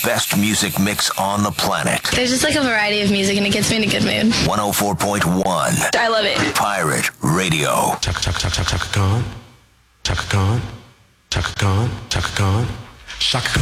best music mix on the planet. There's just like a variety of music and it gets me in a good mood. 104.1. I love it. Pirate Radio. Chaka gone. Chaka gone. Chaka gone. Chaka gone. Chaka gone. Chaka